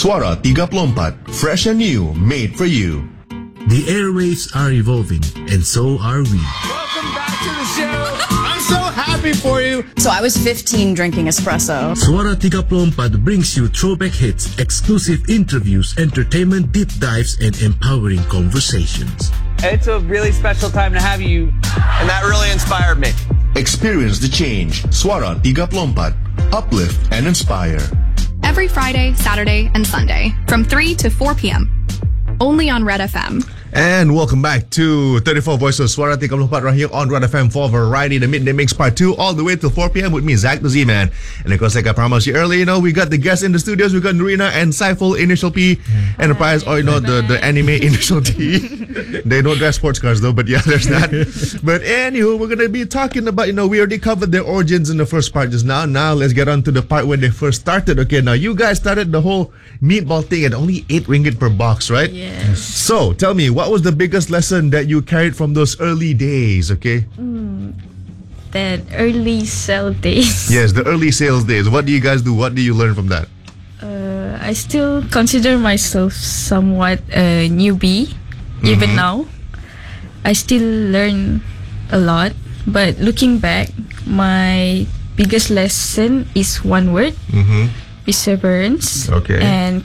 Suara 34, fresh and new, made for you. The airwaves are evolving, and so are we. Welcome back to the show. I'm so happy for you. So I was 15 drinking espresso. Suara 34 brings you throwback hits, exclusive interviews, entertainment deep dives, and empowering conversations. It's a really special time to have you, and that really inspired me. Experience the change. Suara 34, uplift and inspire. Every Friday, Saturday, and Sunday from 3 to 4 p.m. Only on Red FM. And welcome back to 34 Voices Suara 34 right here on Red FM for Variety, the Midday Mix Part 2, all the way till 4 p.m. with me, Zach the Z-Man. And of course, like I promised you earlier, we got the guests in the studios. We got Norina and Saiful, Initial P, Enterprise, or the anime Initial T. They don't drive sports cars though, but yeah, there's that. But anywho, we're going to be talking about, we already covered their origins in the first part just now. Now, let's get on to the part where they first started. Okay, now you guys started the whole meatball thing at only 8 ringgit per box, right? Yes. So, tell me, what was the biggest lesson that you carried from those early days, okay? That early sale days. Yes, the early sales days. What do you guys do? What do you learn from that? I still consider myself somewhat a newbie, even now. I still learn a lot, but looking back, my biggest lesson is one word: perseverance. Okay. And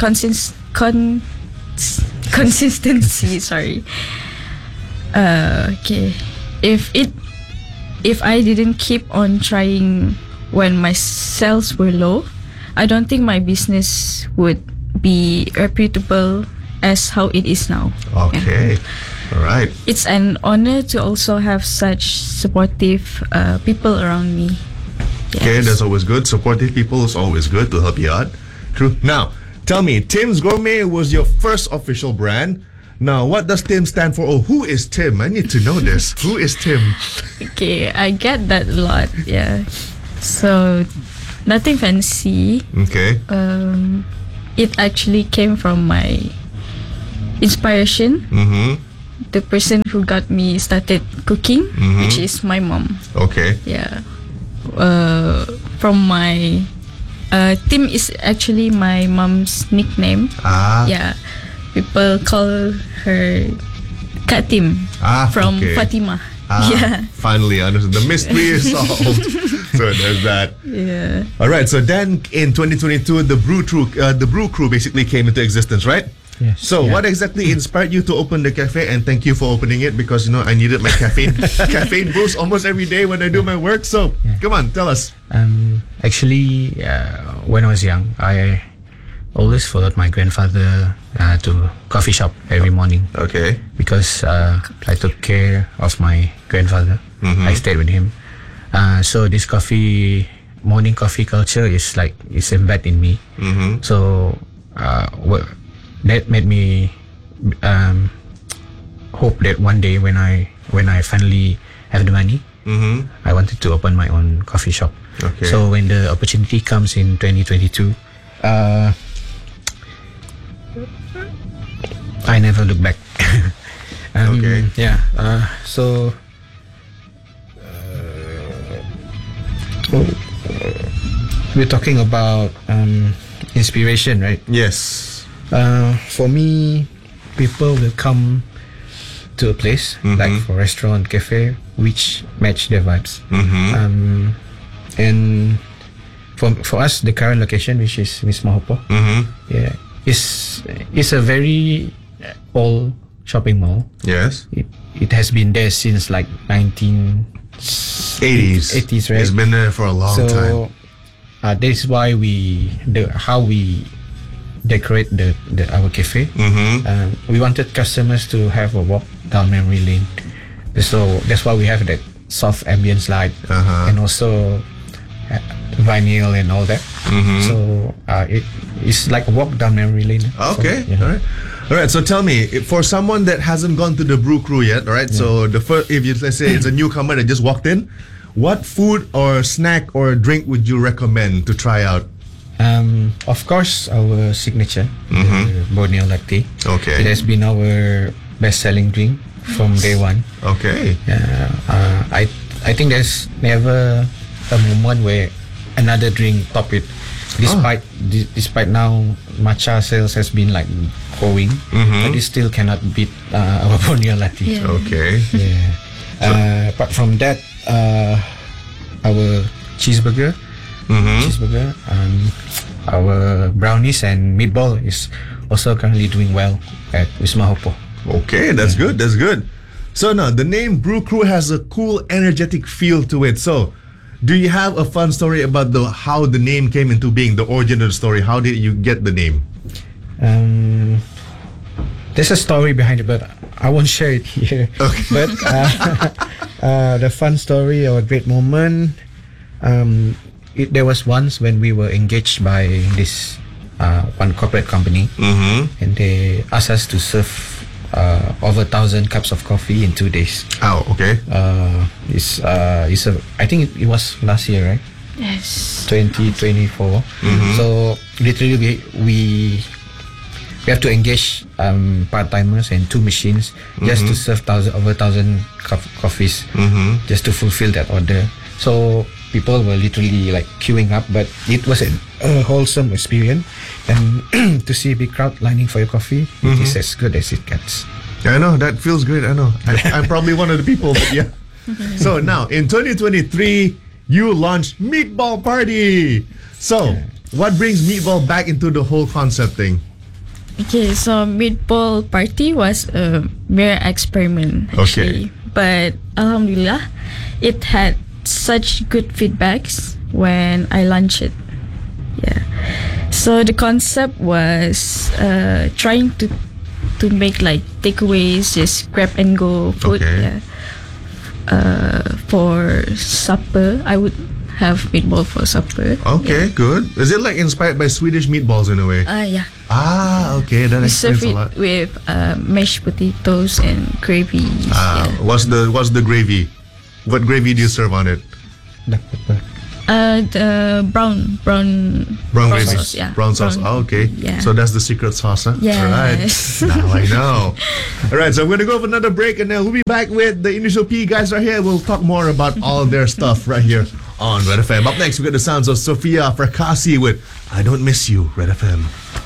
consistency. Sorry. Okay. If I didn't keep on trying when my sales were low, I don't think my business would be reputable as how it is now. Okay. Yeah. All right. It's an honor to also have such supportive people around me. Yes. Okay, that's always good. Supportive people is always good to help you out. True. Now, tell me, Tim's Gourmet was your first official brand. Now, what does Tim stand for? Oh, who is Tim? I need to know this. Who is Tim? Okay, I get that a lot. Yeah. So, nothing fancy. Okay. It actually came from my inspiration. The person who got me started cooking, which is my mom. Okay. Yeah. From my Tim is actually my mom's nickname. Yeah. People call her Kak Tim from okay. Fatima. Yeah. Finally, I understand. The mystery is solved. So there's that. Yeah. All right. So then, in 2022, the Brew Crew basically came into existence, right? Yes. So what exactly inspired you to open the cafe? And thank you for opening it because I needed my caffeine boost almost every day when I do my work. So come on, tell us. Actually, when I was young, I always followed my grandfather to coffee shop every morning. Okay. Because I took care of my grandfather. I stayed with him. So this morning coffee culture is embedded in me. So that made me hope that one day when I finally have the money, I wanted to open my own coffee shop. Okay. So when the opportunity comes in 2022, I never look back. Okay. Yeah. So we're talking about inspiration, right? Yes. For me, people will come to a place like for restaurant, cafe, which match their vibes. And for us, the current location, which is Miss Mahopo, yeah, is a very old shopping mall. Yes. It has been there since like 1980s, right? It's been there for a long time. So that is why how we decorate our cafe. We wanted customers to have a walk down memory lane. So that's why we have that soft ambience light and also vinyl and all that. So it's like a walk down memory lane. Okay. So, yeah. All right. So tell me, for someone that hasn't gone to the Brew Crew yet, all right? Yeah. So let's say it's a newcomer that just walked in, what food or snack or drink would you recommend to try out? Of course, our signature, the Borneo Latte. Okay. It has been our best-selling drink from day one. Okay. I think there's never a moment where another drink top it. Despite now matcha sales has been like growing, but it still cannot beat our Borneo latte. Yeah. Okay. Yeah. Apart from that, our cheeseburger, our brownies and meatball is also currently doing well at Wisma Hopo. Okay, that's good. That's good. So now the name Brew Crew has a cool, energetic feel to it. So, do you have a fun story about how the name came into being? The origin of the story. How did you get the name? There's a story behind it, but I won't share it here. Okay. But the fun story or a great moment, there was once when we were engaged by this one corporate company, and they asked us to serve over 1,000 cups of coffee in 2 days. Oh, okay. I think it was last year, right? Yes. 2024. So literally we have to engage part-timers and 2 machines just to serve over 1,000 coffees, just to fulfill that order. So people were literally like queuing up, but it was a wholesome experience. And to see a big crowd lining for your coffee, it is as good as it gets. I know, that feels great. I know. I'm probably one of the people, but yeah. So now, in 2023, you launched Meatball Party. So, what brings Meatball back into the whole concept thing? Okay, so Meatball Party was a mere experiment, actually. Okay. But Alhamdulillah, it had such good feedbacks when I launched it. Yeah. So the concept was trying to make like takeaways, just grab and go food. Okay. Yeah. For supper, I would have meatball for supper. Okay, good. Is it like inspired by Swedish meatballs in a way? Yeah. Ah, okay, that We explains serve a it lot. with mashed potatoes and gravy. Yeah. What's the gravy? What gravy do you serve on it? Black pepper. The brown Gravy. sauce. Yeah. Brown sauce. Oh, okay. Yeah. So that's the secret sauce, huh? Yes. All right. Now I know. All right. So I'm going to go for another break, and then we'll be back with the Initial P guys right here. We'll talk more about all their stuff right here on Red FM. Up next, we got the sounds of Sofia Fracassi with "I Don't Miss You." Red FM.